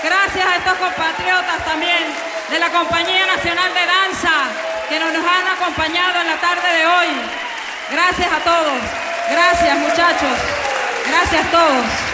Gracias a estos compatriotas también de la Compañía Nacional de Danza que nos han acompañado en la tarde de hoy. Gracias a todos. Gracias, muchachos. Gracias a todos.